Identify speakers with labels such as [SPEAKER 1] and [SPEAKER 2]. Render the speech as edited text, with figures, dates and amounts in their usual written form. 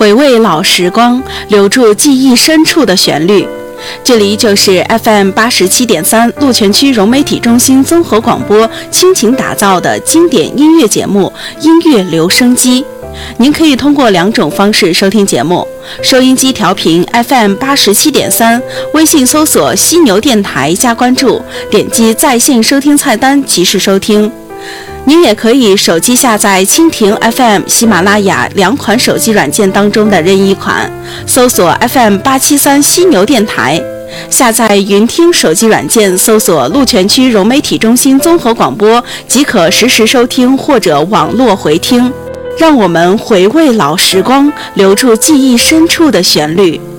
[SPEAKER 1] 回味老时光，留住记忆深处的旋律。这里就是 FM87.3 鹿泉区融媒体中心综合广播倾情打造的经典音乐节目《音乐留声机》。您可以通过2种方式收听节目：收音机调频 FM87.3， 微信搜索犀牛电台加关注，点击在线收听菜单及时收听。您也可以手机下载蜻蜓 FM、喜马拉雅2款手机软件当中的任意款，搜索 FM873 犀牛电台，下载云听手机软件，搜索鹿泉区融媒体中心综合广播，即可实时收听或者网络回听。让我们回味老时光，留住记忆深处的旋律。